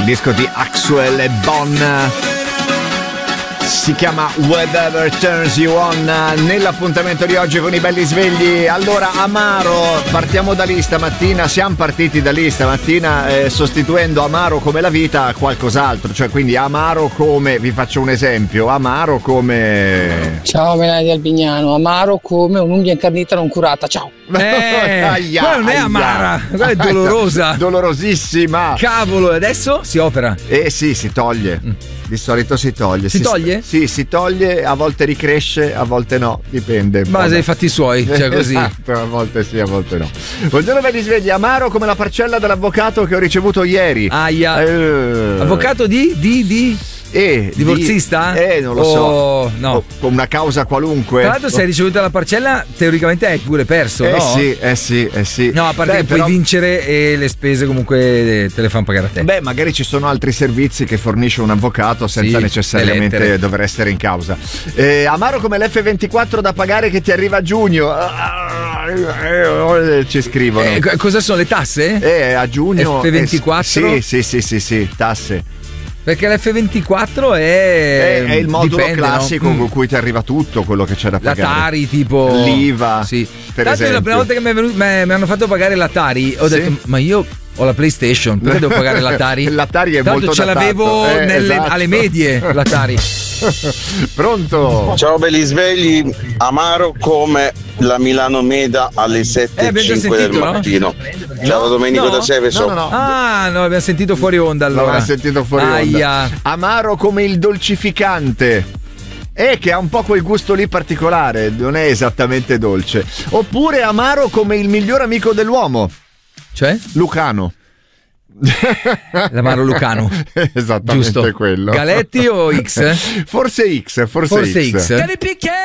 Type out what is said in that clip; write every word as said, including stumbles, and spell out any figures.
disco di Axwell e Bon. Si chiama Whatever Turns You On. Nell'appuntamento di oggi con i belli svegli, allora Amaro, partiamo da lì stamattina, siamo partiti da lì stamattina eh, sostituendo Amaro come la vita a qualcos'altro, cioè quindi Amaro come, vi faccio un esempio, Amaro come... Ciao Melania Albignano, Amaro come un'unghia incarnita non curata, ciao. Eh, aia, quella non è aia. amara, quella è dolorosa. Dolorosissima. Cavolo, e adesso si opera. Eh sì, si toglie. Mm. Di solito si toglie. Si, si toglie? St- sì, si toglie, a volte ricresce, a volte no, dipende. Ma sei fatti suoi, cioè così. Esatto, a volte sì, a volte no. Buongiorno belli svegli, amaro come la parcella dell'avvocato che ho ricevuto ieri. Aia. Eh. Avvocato di? Di? Di? Eh, divorzista? Di, eh, non lo oh, so. No. O, con una causa qualunque. Tra l'altro, se hai ricevuto la parcella, teoricamente hai pure perso, eh no? sì, eh sì, eh sì. No, a parte Beh, che però... puoi vincere e le spese comunque te le fanno pagare a te. Beh, magari ci sono altri servizi che fornisce un avvocato senza sì, necessariamente dover essere in causa. Eh, amaro come l'F ventiquattro da pagare che ti arriva a giugno. Ci scrivono. Eh, cosa sono le tasse? Eh, a giugno. F ventiquattro? Eh, sì, sì, sì, sì, sì, tasse. Perché l'F ventiquattro è è, è il modulo dipende, classico no? con cui ti arriva tutto quello che c'è da pagare. La Tari, tipo l'I V A, sì. per Tanto esempio. la prima volta che mi, è venuto, mi hanno fatto pagare la Tari, ho sì? detto ma io ho la PlayStation, perché devo pagare la Tari? La Tari è Tanto molto ce l'avevo eh, nelle, esatto. alle medie la Tari. Pronto? Ciao belli svegli, amaro come la Milano Meda alle sette e cinque del mattino. No? Ciao Domenico no, da Seveso. No, no, no. Ah, no, abbiamo sentito fuori onda allora. L'abbiamo sentito fuori onda. Aia. Amaro come il dolcificante. E che ha un po' quel gusto lì particolare, non è esattamente dolce. Oppure amaro come il miglior amico dell'uomo. Cioè? Lucano. L'amaro Lucano. Esattamente giusto. Quello. Galetti o X? Forse X, forse, Forse X. X.